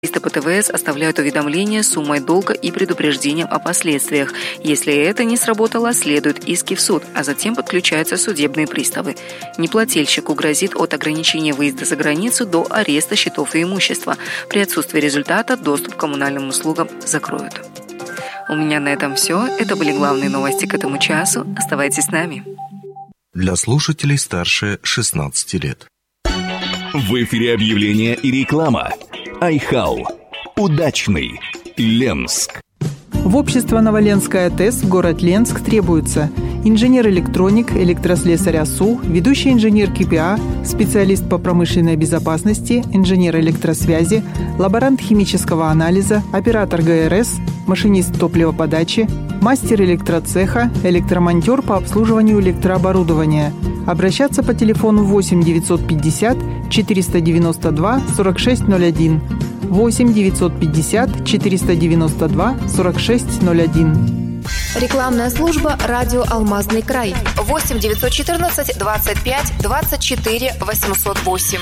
По ТВС оставляют уведомления с суммой долга и предупреждением о последствиях. Если это не сработало, следуют иски в суд, а затем подключаются судебные приставы. Неплательщику грозит от ограничения выезда за границу до ареста счетов и имущества. При отсутствии результата доступ к коммунальным услугам закроют. У меня на этом все. Это были главные новости к этому часу. Оставайтесь с нами. Для слушателей старше 16 лет. В эфире объявления и реклама. Айхау. Удачный. Ленск. В общество Новоленская ТЭС в город Ленск требуется инженер-электроник, электрослесарь АСУ, ведущий инженер КПА, специалист по промышленной безопасности, инженер электросвязи, лаборант химического анализа, оператор ГРС, машинист топливоподачи, мастер электроцеха, электромонтер по обслуживанию электрооборудования. Обращаться по телефону 8 950 492 4601. 8 950 492 4601. Рекламная служба «Радио Алмазный край». 8 914 25 24 808.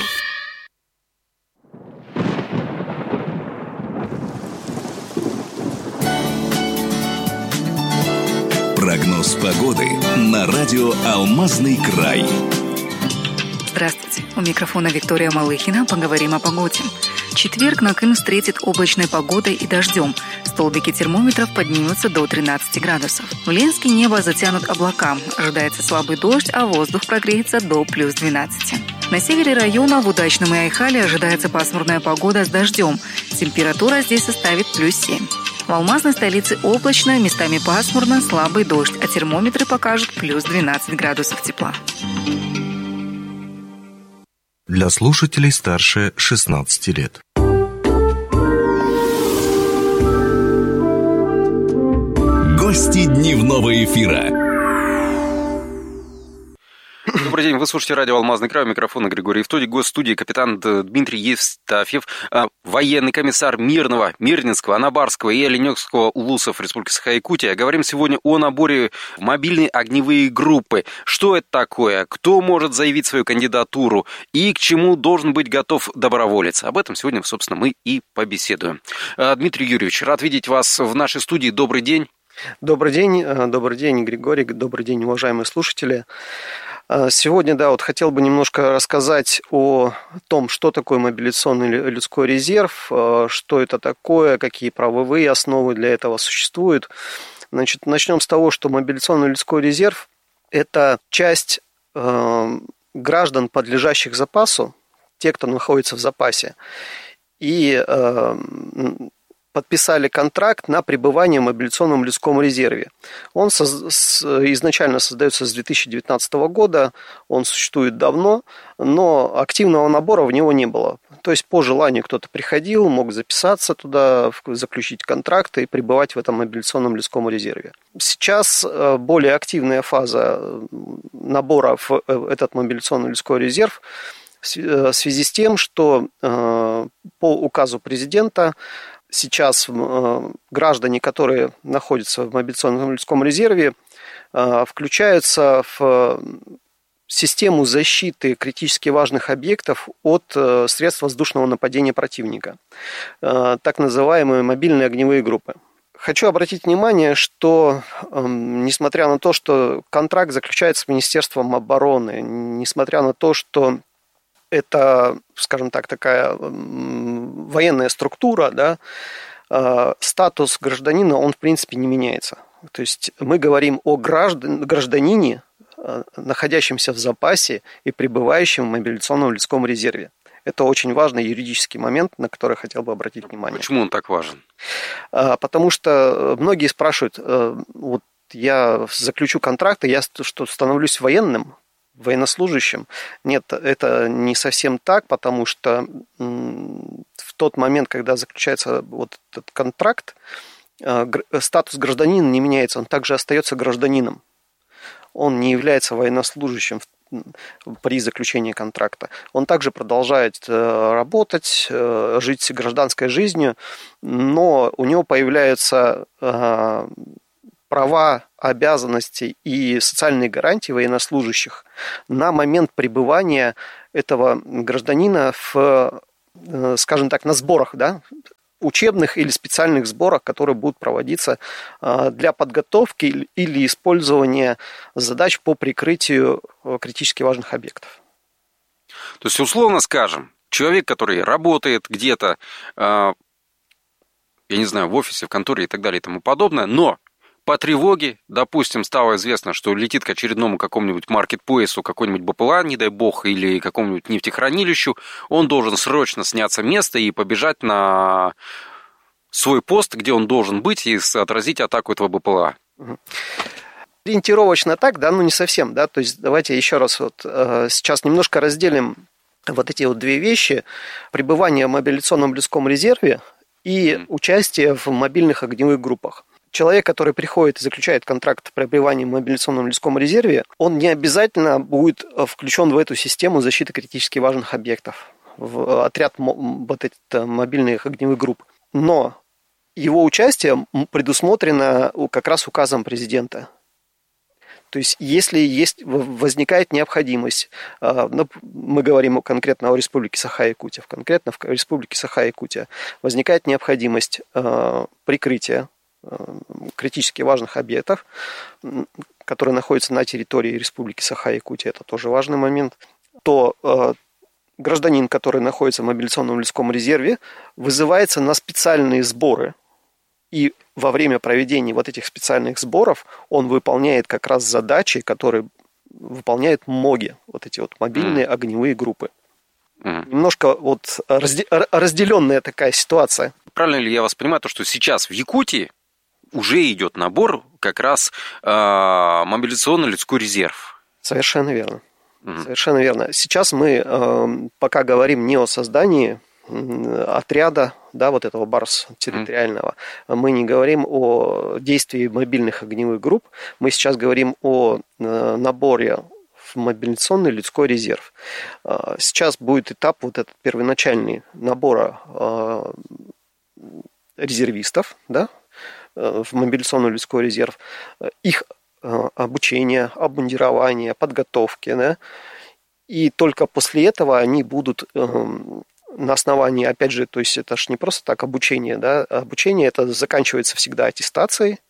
Прогноз погоды на радио «Алмазный край». Здравствуйте. У микрофона Виктория Малыхина. Поговорим о погоде. Четверг на Крым встретит облачной погодой и дождем. Столбики термометров поднимутся до 13 градусов. В Ленске небо затянут облака. Ожидается слабый дождь, а воздух прогреется до плюс 12. На севере района в Удачном и Айхале ожидается пасмурная погода с дождем. Температура здесь составит плюс 7. В алмазной столице облачно, местами пасмурно, слабый дождь, а термометры покажут плюс 12 градусов тепла. Для слушателей старше 16 лет. Гости дневного эфира. Добрый день, вы слушаете радио «Алмазный край», у микрофона Григорий Евтодий, гость студии капитан Дмитрий Евстафьев, военный комиссар Мирного, Мирнинского, Анабарского и Оленёкского улусов Республики Саха-Якутия. Говорим сегодня о наборе в мобильные огневые группы. Что это такое, кто может заявить свою кандидатуру и к чему должен быть готов доброволец. Об этом сегодня, собственно, мы и побеседуем. Дмитрий Юрьевич, рад видеть вас в нашей студии. Добрый день. Добрый день, Григорий, добрый день, уважаемые слушатели. Сегодня, хотел бы немножко рассказать о том, что такое мобилизационный людской резерв, что это такое, какие правовые основы для этого существуют. Начнем с того, что мобилизационный людской резерв – это часть граждан, подлежащих запасу, те, кто находится в запасе, и подписали контракт на пребывание в мобилизационном людском резерве. Он изначально создается с 2019 года, он существует давно, но активного набора в него не было. То есть по желанию кто-то приходил, мог записаться туда, заключить контракты и пребывать в этом мобилизационном людском резерве. Сейчас более активная фаза набора в этот мобилизационный людской резерв в связи с тем, что по указу президента сейчас граждане, которые находятся в мобилизационном людском резерве, включаются в систему защиты критически важных объектов от средств воздушного нападения противника, так называемые мобильные огневые группы. Хочу обратить внимание, что несмотря на то, что контракт заключается с Министерством обороны, несмотря на то, что это, скажем так, такая военная структура, статус гражданина, он в принципе не меняется. То есть мы говорим о гражданине, находящемся в запасе и пребывающем в мобилизационном людском резерве. Это очень важный юридический момент, на который хотел бы обратить внимание. Почему он так важен? Потому что многие спрашивают, вот я заключу контракт, и я что, становлюсь военнослужащим. Нет, это не совсем так, потому что в тот момент, когда заключается вот этот контракт, статус гражданина не меняется, он также остается гражданином. Он не является военнослужащим при заключении контракта. Он также продолжает работать, жить гражданской жизнью, но у него появляются права, обязанности и социальные гарантии военнослужащих на момент пребывания этого гражданина в скажем так, на сборах, да, учебных или специальных сборах, которые будут проводиться для подготовки или использования задач по прикрытию критически важных объектов. То есть, условно скажем, человек, который работает где-то, я не знаю, в офисе, в конторе и так далее и тому подобное, но по тревоге, допустим, стало известно, что летит к очередному какому-нибудь маркетплейсу, какой-нибудь БПЛА, не дай бог, или какому-нибудь нефтехранилищу, он должен срочно сняться с места и побежать на свой пост, где он должен быть, и отразить атаку этого БПЛА. Ориентировочно так, да, но не совсем, да, то есть давайте еще раз вот сейчас немножко разделим вот эти вот две вещи: пребывание в мобилизационном людском резерве и участие в мобильных огневых группах. Человек, который приходит и заключает контракт о пребывании в мобилизационном людском резерве, он не обязательно будет включен в эту систему защиты критически важных объектов, в отряд вот этих мобильных огневых групп. Но его участие предусмотрено как раз указом президента. То есть, если возникает необходимость, мы говорим конкретно о Республике Саха-Якутия, конкретно в Республике Саха-Якутия возникает необходимость прикрытия критически важных объектов, которые находятся на территории Республики Саха-Якутия, это тоже важный момент, то гражданин, который находится в мобилизационном людском резерве, вызывается на специальные сборы. И во время проведения вот этих специальных сборов он выполняет как раз задачи, которые выполняют МОГи, вот эти вот мобильные огневые группы. Немножко вот разделенная такая ситуация. Правильно ли я вас понимаю, то, что сейчас в Якутии уже идет набор как раз мобилизационный людской резерв? Совершенно верно. Совершенно верно. Сейчас мы пока говорим не о создании отряда, да, вот этого БАРС территориального. Мы не говорим о действии мобильных огневых групп. Мы сейчас говорим о наборе в мобилизационный людской резерв. Сейчас будет этап вот этот первоначальный набора резервистов, да, в мобилизационный людской резерв, их обучение, обмундирование, подготовки, да, и только после этого они будут на основании, опять же, то есть это же не просто так обучение, да, обучение это заканчивается всегда аттестацией,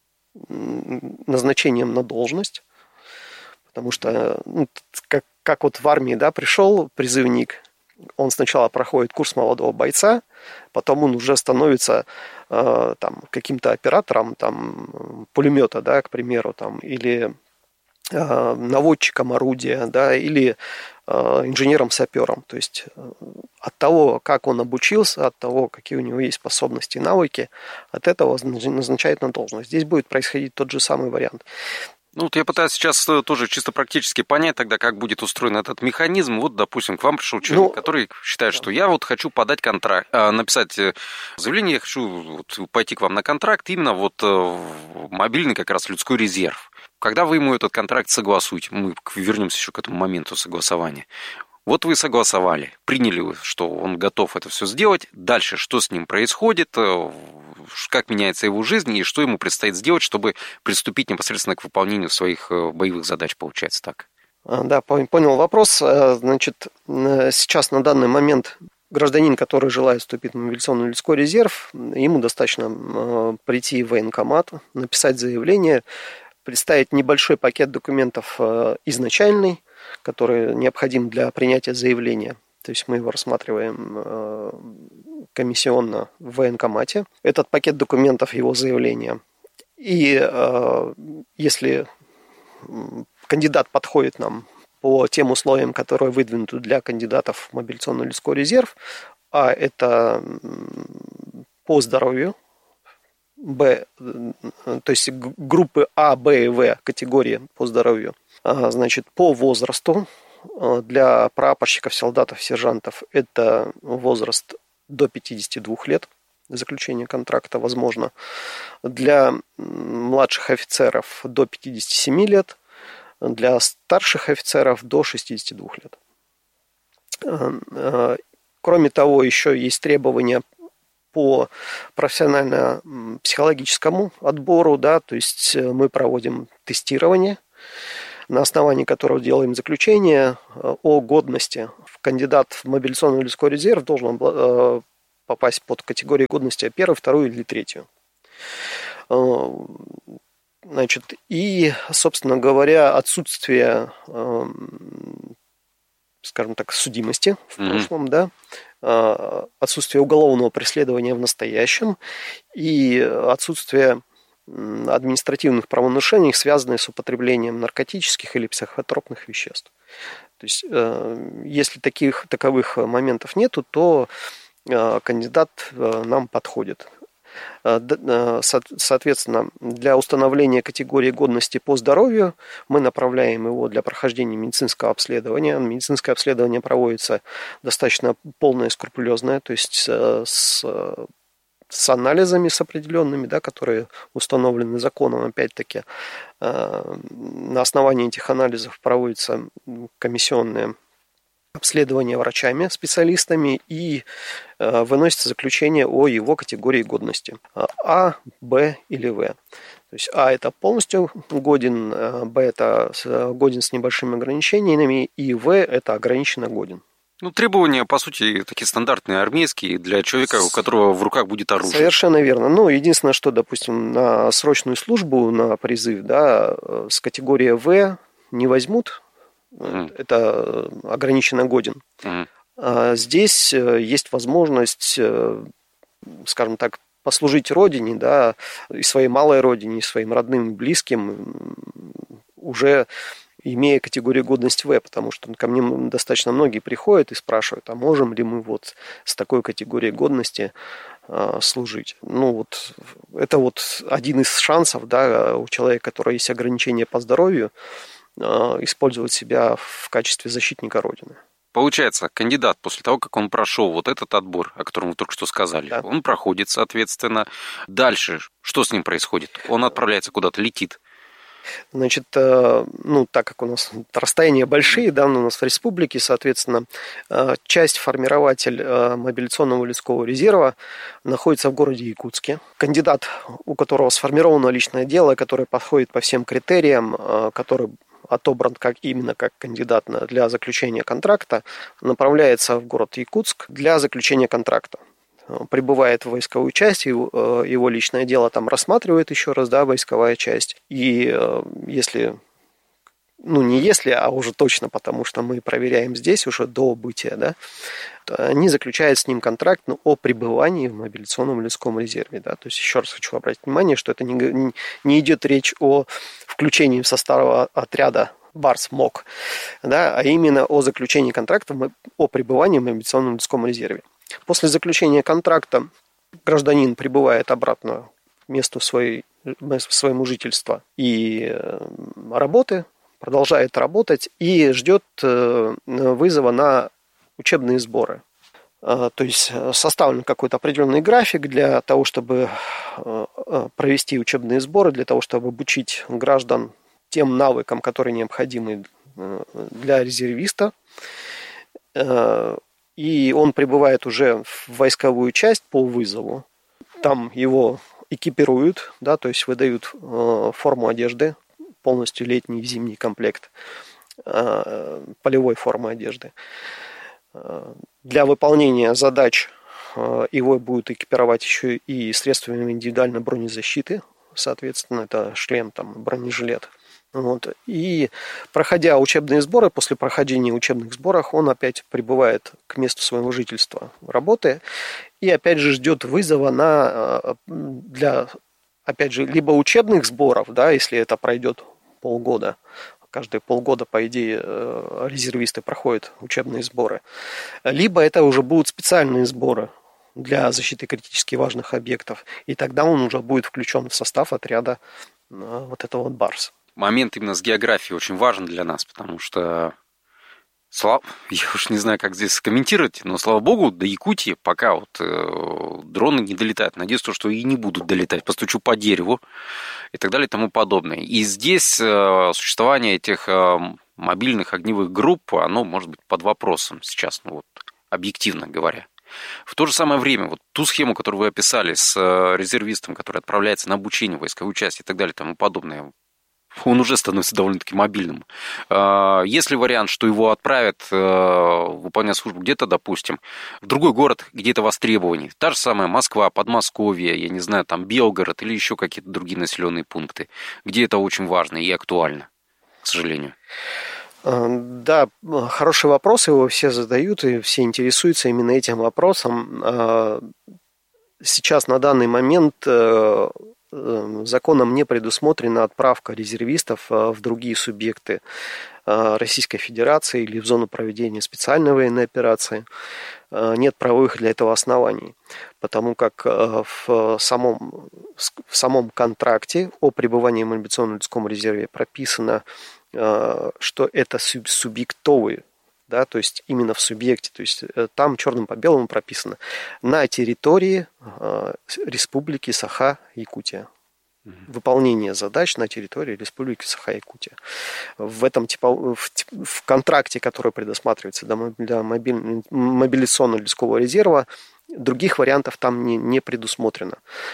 назначением на должность, потому что, как вот в армии, да, пришел призывник, он сначала проходит курс молодого бойца, потом он уже становится там каким-то оператором там пулемета, да, к примеру, там, или наводчиком орудия, да, или инженером-сапером. То есть от того, как он обучился, от того, какие у него есть способности и навыки, от этого назначает на должность. Здесь будет происходить тот же самый вариант. Ну, вот я пытаюсь сейчас тоже чисто практически понять тогда, как будет устроен этот механизм. Вот, допустим, к вам пришел человек, который считает, что я вот хочу подать контракт, написать заявление, я хочу вот пойти к вам на контракт, именно вот в мобильный как раз людской резерв. Когда вы ему этот контракт согласуете, мы вернемся еще к этому моменту согласования. Вот вы согласовали, приняли, что он готов это все сделать. Дальше что с ним происходит, как меняется его жизнь и что ему предстоит сделать, чтобы приступить непосредственно к выполнению своих боевых задач, получается так? Да, понял вопрос. Значит, сейчас на данный момент гражданин, который желает вступить в мобилизационный людской резерв, ему достаточно прийти в военкомат, написать заявление, представить небольшой пакет документов изначальный, который необходим для принятия заявления. То есть мы его рассматриваем комиссионно в военкомате. Этот пакет документов, его заявление. И если кандидат подходит нам по тем условиям, которые выдвинуты для кандидатов в мобилизационный людской резерв, а это по здоровью, Б, то есть группы А, Б и В категории по здоровью, значит, по возрасту, для прапорщиков, солдатов, сержантов это возраст до 52 лет, заключение контракта возможно, для младших офицеров до 57 лет, для старших офицеров до 62 лет. Кроме того, еще есть требования по профессионально-психологическому отбору, да, то есть мы проводим тестирование. на основании которого делаем заключение о годности. Кандидат в мобилизационный людской резерв должен попасть под категории годности 1, 2 или 3. Значит, и, собственно говоря, отсутствие, скажем так, судимости в прошлом, да, отсутствие уголовного преследования в настоящем и отсутствие административных правонарушений, связанных с употреблением наркотических или психотропных веществ. То есть, если таковых моментов нету, то кандидат нам подходит. Соответственно, для установления категории годности по здоровью мы направляем его для прохождения медицинского обследования. Медицинское обследование проводится достаточно полное и скрупулезное, то есть с анализами с определенными, да, которые установлены законом, опять-таки. На основании этих анализов проводится комиссионное обследование врачами, специалистами, и выносится заключение о его категории годности. А, Б или В. То есть А – это полностью годен, Б – это годен с небольшими ограничениями, и В – это ограниченно годен. Ну, требования, по сути, такие стандартные армейские для человека, у которого в руках будет оружие. Совершенно верно. Ну, единственное, что, допустим, на срочную службу, на призыв, да, с категории В не возьмут, это ограниченно годен. А здесь есть возможность, скажем так, послужить родине, да, и своей малой родине, и своим родным, близким, уже имея категорию годности В, потому что ко мне достаточно многие приходят и спрашивают, а можем ли мы вот с такой категорией годности служить. Ну вот это вот один из шансов, да, у человека, у которого есть ограничения по здоровью, использовать себя в качестве защитника Родины. Получается, кандидат после того, как он прошел вот этот отбор, о котором вы только что сказали, да, он проходит, соответственно. Дальше что с ним происходит? Он отправляется куда-то, летит. Значит, ну, так как у нас расстояния большие, да, у нас в республике, соответственно, часть-формирователь мобилизационного людского резерва находится в городе Якутске. Кандидат, у которого сформировано личное дело, которое подходит по всем критериям, который отобран именно как кандидат для заключения контракта, направляется в город Якутск для заключения контракта. Прибывает в войсковую часть, его личное дело там рассматривает еще раз, да, войсковая часть. И если, ну не если, а уже точно, потому что мы проверяем здесь уже до убытия, да, они заключают с ним контракт, ну, о пребывании в мобилизационном людском резерве. Да. То есть еще раз хочу обратить внимание, что это не идет речь о включении в состав отряда БАРС-МОК, да, а именно о заключении контракта о пребывании в мобилизационном людском резерве. После заключения контракта гражданин прибывает обратно к месту своему жительства и работы, продолжает работать и ждет вызова на учебные сборы. То есть составлен какой-то определенный график для того, чтобы провести учебные сборы, для того, чтобы обучить граждан тем навыкам, которые необходимы для резервиста. И он прибывает уже в войсковую часть по вызову. Там его экипируют, да, то есть выдают форму одежды, полностью летний и зимний комплект полевой формы одежды. Для выполнения задач его будут экипировать еще и средствами индивидуальной бронезащиты, соответственно, это шлем, там, бронежилет. Вот. И проходя учебные сборы, после прохождения учебных сборов, он опять прибывает к месту своего жительства, работы, и опять же ждет вызова для, опять же, либо учебных сборов, да, если это пройдет полгода. Каждые полгода, по идее, резервисты проходят учебные сборы. Либо это уже будут специальные сборы для защиты критически важных объектов, и тогда он уже будет включен в состав отряда вот этого вот БАРС. Момент именно с географией очень важен для нас, потому что, я уж не знаю, как здесь комментировать, но, слава богу, до Якутии пока вот дроны не долетают. Надеюсь, что и не будут долетать. Постучу по дереву и так далее и тому подобное. И здесь существование этих мобильных огневых групп, оно может быть под вопросом сейчас, ну вот, объективно говоря. В то же самое время, вот ту схему, которую вы описали с резервистом, который отправляется на обучение в войсковую часть и так далее и тому подобное, он уже становится довольно-таки мобильным. Есть ли вариант, что его отправят выполнять службу где-то, допустим, в другой город, где это востребование? Та же самая Москва, Подмосковье, я не знаю, там Белгород или еще какие-то другие населенные пункты, где это очень важно и актуально, к сожалению. Да, хороший вопрос, его все задают, и все интересуются именно этим вопросом. Сейчас на данный момент законом не предусмотрена отправка резервистов в другие субъекты Российской Федерации или в зону проведения специальной военной операции. Нет правовых для этого оснований, потому как в самом контракте о пребывании в мобилизационном людском резерве прописано, что это субъектовые, да, то есть именно в субъекте, то есть там черным по белому прописано на территории Республики Саха-Якутия. Выполнение задач на территории Республики Саха-Якутия. В контракте, который предусматривается для мобилизационного людского резерва, других вариантов там не предусмотрено.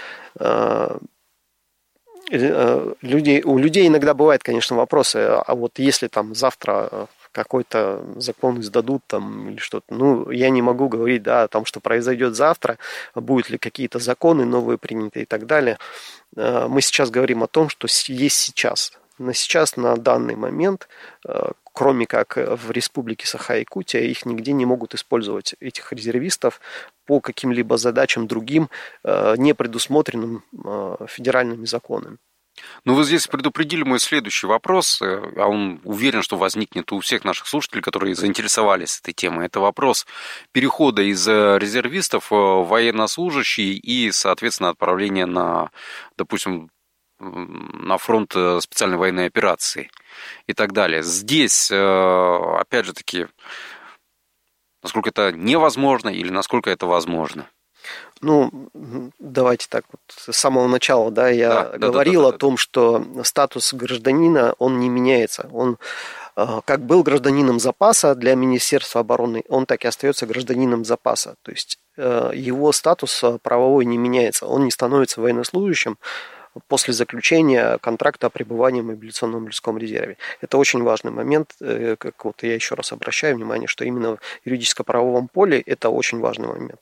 У людей иногда бывают, конечно, вопросы, а вот если там завтра какой-то закон издадут там или что-то, я не могу говорить, да, о том, что произойдет завтра, будут ли какие-то законы новые приняты и так далее. Мы сейчас говорим о том, что есть сейчас. На данный момент, кроме как в Республике Саха-Якутия, их нигде не могут использовать, этих резервистов, по каким-либо задачам другим, не предусмотренным федеральными законами. Вы здесь предупредили мой следующий вопрос, а он уверен, что возникнет у всех наших слушателей, которые заинтересовались этой темой. Это вопрос перехода из резервистов в военнослужащие и, соответственно, отправления допустим, на фронт специальной военной операции и так далее. Здесь, опять же таки, насколько это невозможно или насколько это возможно? Давайте так вот. С самого начала, я говорил о том, что статус гражданина, он не меняется. Он как был гражданином запаса для Министерства обороны, он так и остается гражданином запаса. То есть его статус правовой не меняется. Он не становится военнослужащим после заключения контракта о пребывании в мобилизационном людском резерве. Это очень важный момент, как вот я еще раз обращаю внимание, что именно в юридическо-правовом поле это очень важный момент.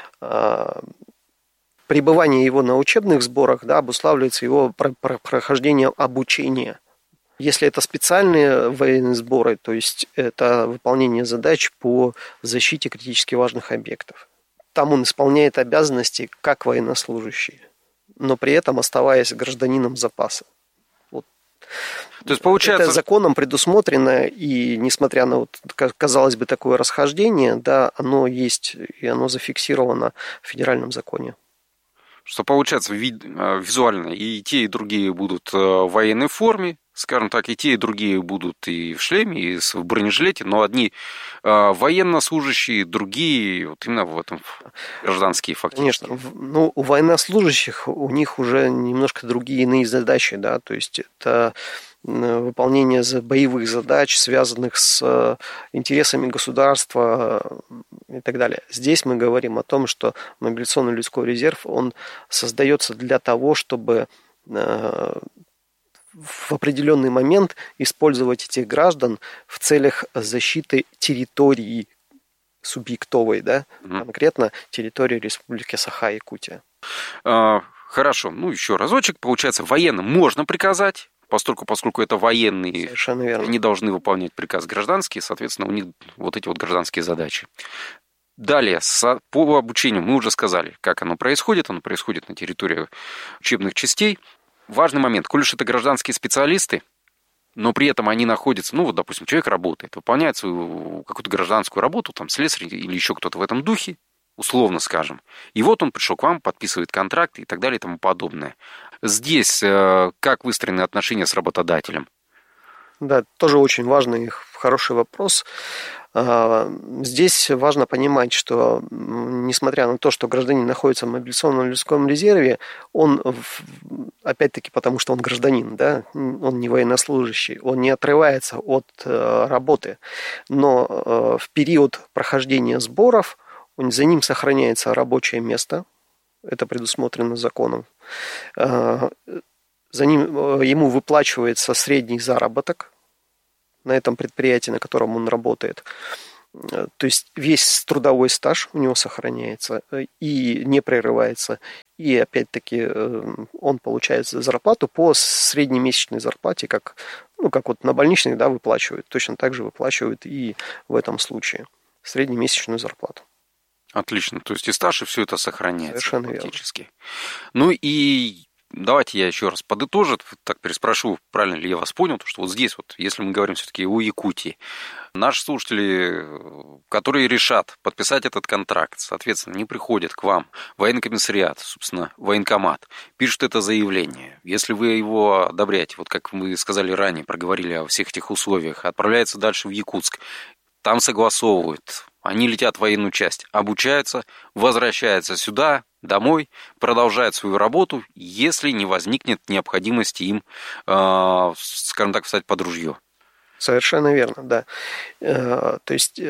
Пребывание его на учебных сборах обуславливается его прохождением обучения. Если это специальные военные сборы, то есть это выполнение задач по защите критически важных объектов. Там он исполняет обязанности как военнослужащий, но при этом оставаясь гражданином запаса. То есть, получается... Это законом предусмотрено, и несмотря на, казалось бы, такое расхождение, оно есть, и оно зафиксировано в федеральном законе. Что получается, визуально и те, и другие будут в военной форме, скажем так, и те, и другие будут и в шлеме, и в бронежилете, но одни военнослужащие, другие вот именно в этом гражданские фактически. Конечно. У военнослужащих у них уже немножко другие иные задачи, то есть это выполнение боевых задач, связанных с интересами государства и так далее. Здесь мы говорим о том, что мобилизационный людской резерв, он создается для того, чтобы в определенный момент использовать этих граждан в целях защиты территории субъектовой, конкретно территории Республики Саха-Якутия. Хорошо, еще разочек. Получается, военным можно приказать, поскольку это военные, совершенно верно, они должны выполнять приказ гражданский, соответственно, у них вот эти вот гражданские задачи. Далее, по обучению мы уже сказали, как оно происходит на территории учебных частей. Важный момент, коль уж это гражданские специалисты, но при этом они находятся, допустим, человек работает, выполняет свою какую-то гражданскую работу, там, слесарь или еще кто-то в этом духе, условно скажем, и вот он пришел к вам, подписывает контракт и так далее и тому подобное. Здесь как выстроены отношения с работодателем? Да, тоже очень важный и хороший вопрос. Здесь важно понимать, что несмотря на то, что гражданин находится в мобилизационном людском резерве, он, опять-таки потому что он гражданин, он не военнослужащий, он не отрывается от работы, но в период прохождения сборов за ним сохраняется рабочее место, это предусмотрено законом. ему выплачивается средний заработок на этом предприятии, на котором он работает. То есть весь трудовой стаж у него сохраняется и не прерывается. И опять-таки он получает зарплату по среднемесячной зарплате, как вот на больничных, да, выплачивают. Точно так же выплачивают и в этом случае среднемесячную зарплату. Отлично. То есть и стаж, и все это сохраняется. Совершенно фактически. Верно. Ну и давайте я еще раз подытожу, так переспрошу, правильно ли я вас понял, потому что вот здесь вот, если мы говорим все-таки о Якутии, наши слушатели, которые решат подписать этот контракт, соответственно, не приходят к вам в военный комиссариат, собственно, военкомат, пишут это заявление. Если вы его одобряете, вот как вы сказали ранее, проговорили о всех этих условиях, отправляется дальше в Якутск, там согласовывают, они летят в военную часть, обучаются, возвращаются сюда, домой, продолжают свою работу, если не возникнет необходимости им, скажем так, встать под ружье. Совершенно верно, да. То есть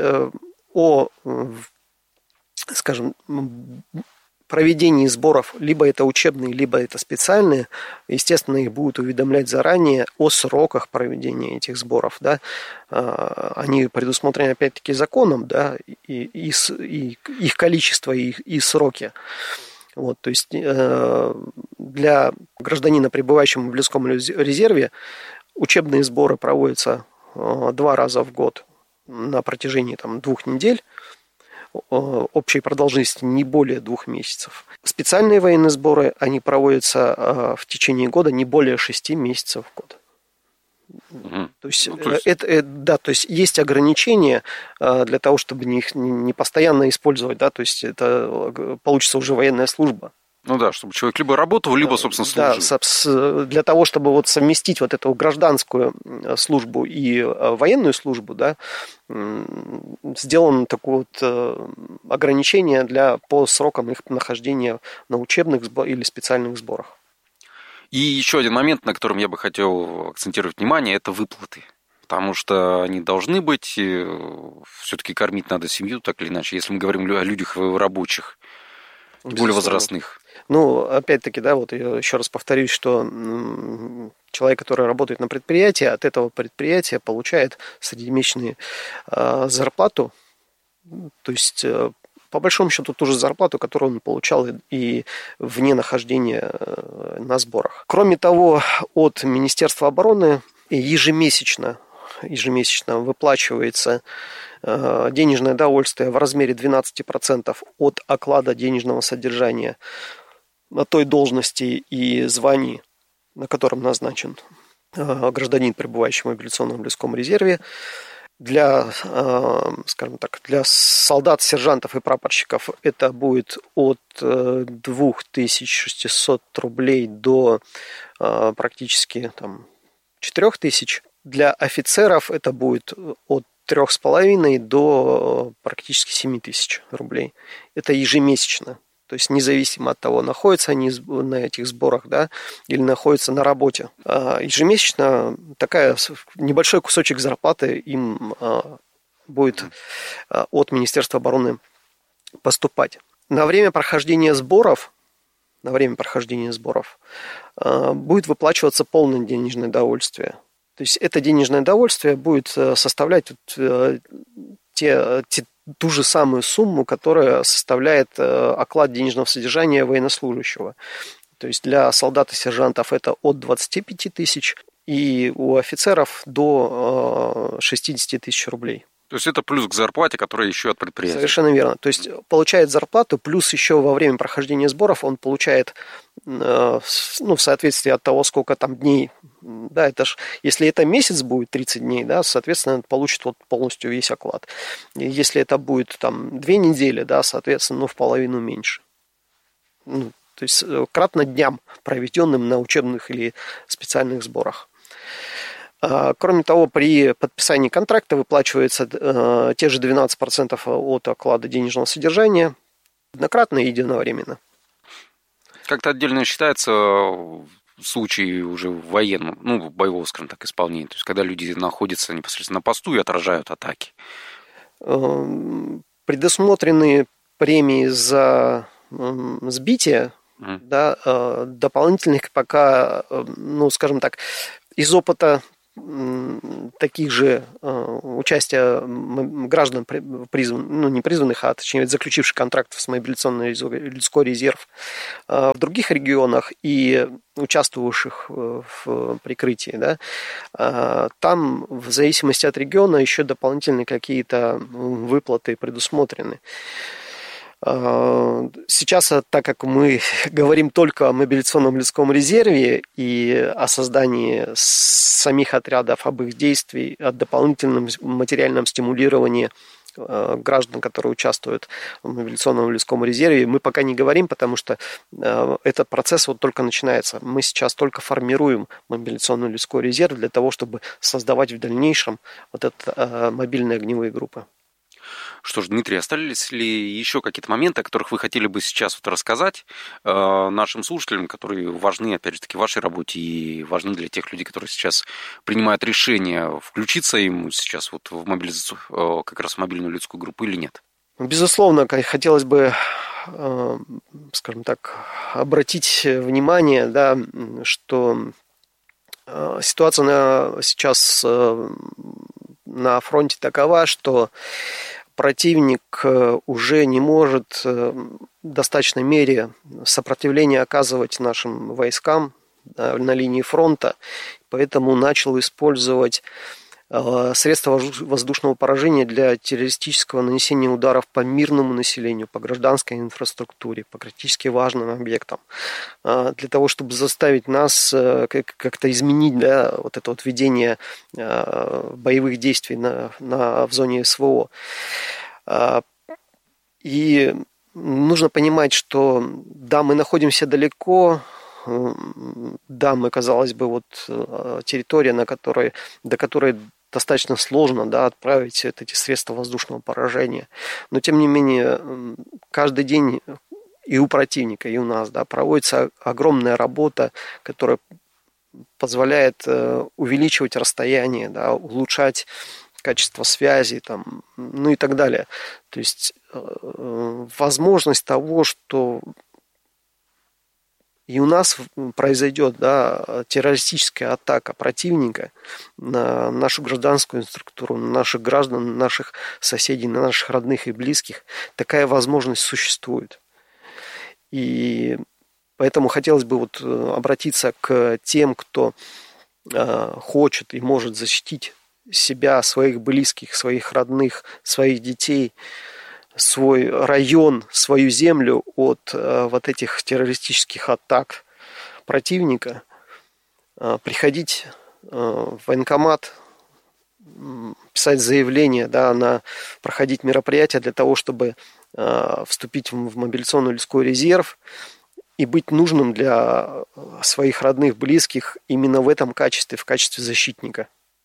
скажем, проведении сборов, либо это учебные, либо это специальные, естественно, их будут уведомлять заранее о сроках проведения этих сборов, да. Они предусмотрены, опять-таки, законом, да, и их количество, и сроки. Вот, то есть для гражданина, пребывающего в мобилизационном резерве, учебные сборы проводятся 2 раза в год на протяжении 2 недель. Общей продолжительности не более 2 месяцев. Специальные военные сборы, они проводятся в течение года не более 6 месяцев в год. То есть есть ограничения для того, чтобы их не постоянно использовать, да, то есть это получится уже военная служба. Ну да, чтобы человек либо работал, либо, собственно, служил. Да, для того, чтобы вот совместить вот эту гражданскую службу и военную службу, да, сделано такое вот ограничение по срокам их нахождения на учебных или специальных сборах. И еще один момент, на котором я бы хотел акцентировать внимание, это выплаты. Потому что они должны быть, все-таки кормить надо семью, так или иначе, если мы говорим о людях рабочих, более возрастных. Ну, опять-таки, да, вот я еще раз повторюсь, что человек, который работает на предприятии, от этого предприятия получает среднемесячную зарплату, то есть по большому счету ту же зарплату, которую он получал и вне нахождения на сборах. Кроме того, от Министерства обороны ежемесячно выплачивается денежное довольствие в размере 12% от оклада денежного содержания на той должности и звании, на котором назначен гражданин, пребывающий в мобилизационном мобилизационном резерве. Для, скажем так, для солдат, сержантов и прапорщиков это будет от 2600 рублей до практически 4000. Для офицеров это будет от 3,5 до практически 7000 рублей. Это ежемесячно. То есть независимо от того, находятся они на этих сборах, да, или находятся на работе. Ежемесячно небольшой кусочек зарплаты им будет от Министерства обороны поступать. На время прохождения сборов будет выплачиваться полное денежное довольствие. То есть это денежное довольствие будет составлять ту же самую сумму, которая составляет оклад денежного содержания военнослужащего. То есть для солдат и сержантов это от 25 тысяч, и у офицеров до 60 тысяч рублей. То есть это плюс к зарплате, которая еще от предприятия. Совершенно верно. То есть получает зарплату, плюс еще во время прохождения сборов он получает, в соответствии от того, сколько там дней, да, это ж, если это месяц будет 30 дней, да, соответственно, он получит полностью весь оклад. И если это будет 2 недели, да, соответственно, в половину меньше. То есть кратно дням, проведенным на учебных или специальных сборах. Кроме того, при подписании контракта выплачивается те же 12% от оклада денежного содержания однократно и единовременно. Как-то отдельно считается случай уже военного, боевого, скажем так, исполнения, то есть когда люди находятся непосредственно на посту и отражают атаки? Предусмотрены премии за сбитие Да, дополнительных пока, ну, скажем так, из опыта таких же участия граждан, не призванных, а точнее заключивших контрактов с мобилизационный людской резерв в других регионах и участвовавших в прикрытии, да, там в зависимости от региона еще дополнительные какие-то выплаты предусмотрены. Сейчас, так как мы говорим только о мобилизационном людском резерве и о создании самих отрядов, об их действии, о дополнительном материальном стимулировании граждан, которые участвуют в мобилизационном людском резерве, мы пока не говорим, потому что этот процесс вот только начинается. Мы сейчас только формируем мобилизационный людской резерв для того, чтобы создавать в дальнейшем вот это мобильные огневые группы. Что ж, Дмитрий, остались ли еще какие-то моменты, о которых вы хотели бы сейчас вот рассказать нашим слушателям, которые важны, опять же таки, в вашей работе и важны для тех людей, которые сейчас принимают решение, включиться им сейчас вот в мобилизацию, как раз в мобильную людскую группу или нет? Безусловно, хотелось бы, скажем так, обратить внимание, да, что ситуация сейчас на фронте такова, что противник уже не может в достаточной мере сопротивление оказывать нашим войскам на линии фронта, поэтому начал использовать средства воздушного поражения для террористического нанесения ударов по мирному населению, по гражданской инфраструктуре, по критически важным объектам, для того, чтобы заставить нас как-то изменить, да, вот это вот ведение боевых действий в зоне СВО. И нужно понимать, что да, мы находимся далеко, да, мы, казалось бы, вот территория, до которой достаточно сложно, да, отправить эти средства воздушного поражения. Но, тем не менее, каждый день и у противника, и у нас, да, проводится огромная работа, которая позволяет увеличивать расстояние, да, улучшать качество связи, там, ну и так далее. То есть возможность того, что и у нас произойдет, да, террористическая атака противника на нашу гражданскую инфраструктуру, на наших граждан, на наших соседей, на наших родных и близких. Такая возможность существует. И поэтому хотелось бы вот обратиться к тем, кто хочет и может защитить себя, своих близких, своих родных, своих детей, свой район, свою землю от вот этих террористических атак противника, приходить в военкомат, писать заявление, да, проходить мероприятия для того, чтобы вступить в мобилизационный людской резерв и быть нужным для своих родных, близких именно в этом качестве, в качестве защитника.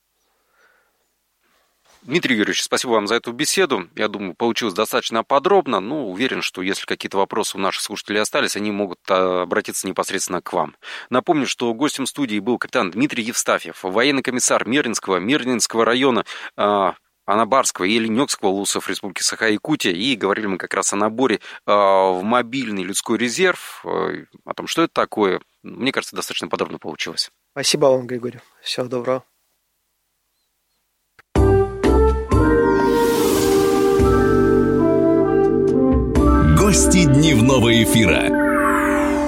Дмитрий Юрьевич, спасибо вам за эту беседу. Я думаю, получилось достаточно подробно. Ну, уверен, что если какие-то вопросы у наших слушателей остались, они могут обратиться непосредственно к вам. Напомню, что гостем студии был капитан Дмитрий Евстафьев, военный комиссар Мирнинского района Анабарского и Ленёкского улусов Республики Саха-Якутия. И говорили мы как раз о наборе в мобильный людской резерв, о том, что это такое. Мне кажется, достаточно подробно получилось. Спасибо вам, Григорий. Всего доброго. Гости дневного эфира.